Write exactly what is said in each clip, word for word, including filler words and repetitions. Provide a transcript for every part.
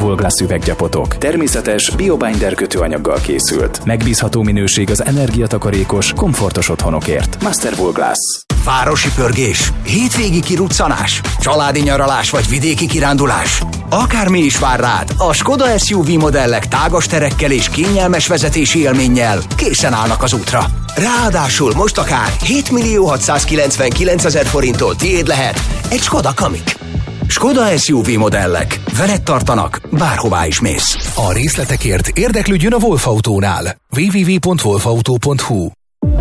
Mastervoil-Glass üveggyapotok. Természetes, biobinder kötőanyaggal készült. Megbízható minőség az energiatakarékos, komfortos otthonokért. Mastervoil-Glass. Városi pörgés, hétvégi kiruccanás, családi nyaralás vagy vidéki kirándulás. Akármi is vár rád, a Skoda es u vé modellek tágas terekkel és kényelmes vezetési élménnyel készen állnak az útra. Ráadásul most akár hétmillió hatszázkilencvenkilencezer forinttól tiéd lehet egy Skoda Kamiq. Skoda es u vé modellek. Veled tartanak, bárhová is mész. A részletekért érdeklődjön a Wolf Autónál. double-u double-u double-u pont wolf auto pont h u.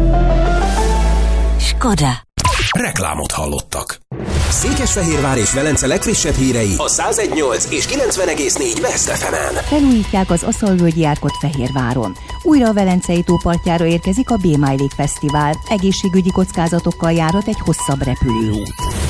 Skoda. Reklámot hallottak. Székesfehérvár és Velence legfrissebb hírei a száz egy nyolc és kilencven egész négy West ef emen. Felújítják az Aszalvölgyi Árkot Fehérváron. Újra a Velencei tó partjára érkezik a Be My Lake Fesztivál. Egészségügyi kockázatokkal járhat egy hosszabb repülőút.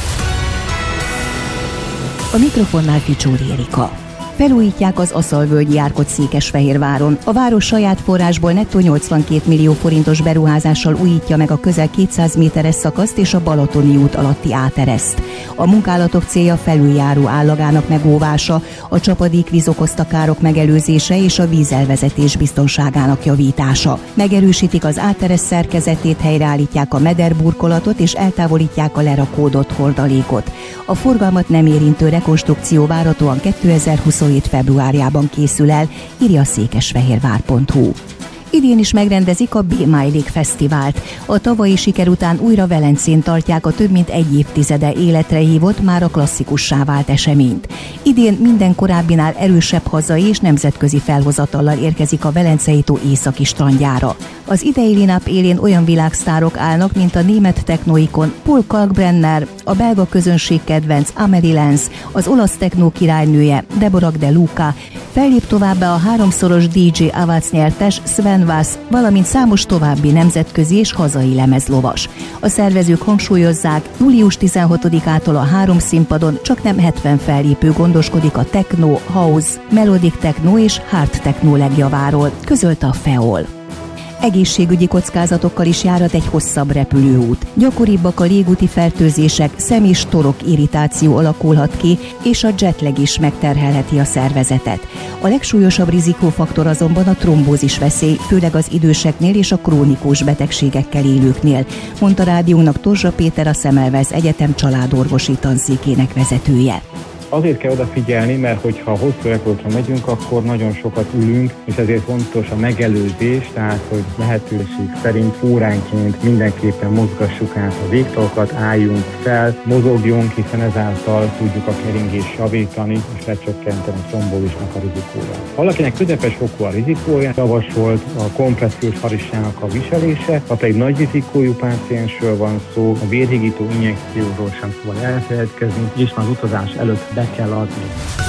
A mikrofonnál Ficsóri Erika. Felújítják az Aszalvölgyi Árkot Székesfehérváron. A város saját forrásból nettó nyolcvankét millió forintos beruházással újítja meg a közel kétszáz méteres szakaszt és a Balatoni út alatti átereszt. A munkálatok célja felüljáró állagának megóvása, a csapadékvíz okozta károk megelőzése és a vízelvezetés biztonságának javítása. Megerősítik az átereszt szerkezetét, helyreállítják a mederburkolatot és eltávolítják a lerakódott hordalékot. A forgalmat nem érintő rekonstrukció várhatóan kétezer-huszonhét februárjában készül el, írja székesfehérvár pont hu. Idén is megrendezik a Be My Lake Fesztivált. A tavalyi siker után újra Velencén tartják a több mint egy évtizede életre hívott, már a klasszikussá vált eseményt. Idén minden korábbinál erősebb hazai és nemzetközi felhozatallal érkezik a Velencei tó északi strandjára. Az idei line-up élén olyan világsztárok állnak, mint a német technoikon Paul Kalkbrenner, a belga közönség kedvenc Amelie Lenz, az olasz technó királynője Deborah De Luca, fellép továbbá a háromszoros dé dzsé Awards nyertes Sven Vass, valamint számos további nemzetközi és hazai lemezlovas. A szervezők hangsúlyozzák, július tizenhatodikától a három színpadon csaknem hetven fellépő gondoskodik a techno, house, melodic techno és hard techno legjaváról, közölte a Feol. Egészségügyi kockázatokkal is járhat egy hosszabb repülőút. Gyakoribbak a légúti fertőzések, szem- és torok irritáció alakulhat ki, és a jetlag is megterhelheti a szervezetet. A legsúlyosabb rizikófaktor azonban a trombózis veszély, főleg az időseknél és a krónikus betegségekkel élőknél, mondta rádiónak Torzsa Péter, a Semmelweis Egyetem családorvosi tanszékének vezetője. Azért kell odafigyelni, mert hogyha hosszú repülőtre megyünk, akkor nagyon sokat ülünk, és ezért fontos a megelőzés, tehát hogy lehetőség szerint óránként mindenképpen mozgassuk át a végtalakat, álljunk fel, mozogjunk, hiszen ezáltal tudjuk a keringést javítani, és lecsökkenteni a trombózisnak a rizikóját. Ha valakinek közepes fokú a rizikója, javasolt a kompressziós harisnyának a viselése, ha pedig nagy rizikójú páciensről van szó, a vérhigító injekcióról sem szabad elfeledkezni, és már az utazás előtt be kell adni.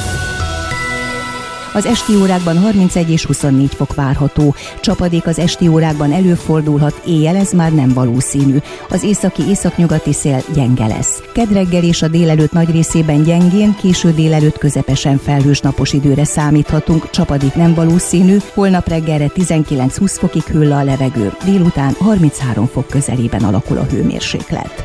Az esti órákban harmincegy és huszonnégy fok várható. Csapadék az esti órákban előfordulhat, éjjel ez már nem valószínű. Az északi északnyugati szél gyenge lesz. Kedd reggel és a délelőtt nagy részében gyengén, késő délelőtt közepesen felhős napos időre számíthatunk, csapadék nem valószínű, holnap reggelre tizenkilenc-húsz fokig hűl a levegő, délután harminchárom fok közelében alakul a hőmérséklet.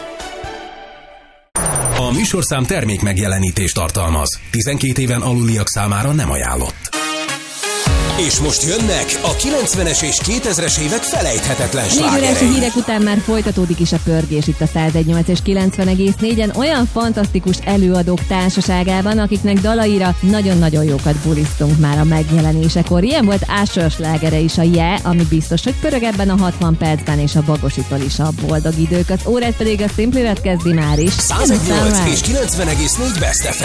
A műsorszám termék megjelenítést tartalmaz. tizenkét éven aluliak számára nem ajánlott. És most jönnek a kilencvenes és kétezres évek felejthetetlen slágerei. Négy órási hírek után már folytatódik is a pörgés itt a száz egy nyolc és kilencven egész négyen olyan fantasztikus előadók társaságában, akiknek dalaira nagyon-nagyon jókat bulisztunk már a megjelenésekor. Ilyen volt Ásor slágere is, a Je, ami biztos, hogy pörög ebben a hatvan percben, és a Bagositól is a Boldog idők. Az órát pedig a Simply Red kezdi már is. száz egy nyolc és kilencven egész négy West ef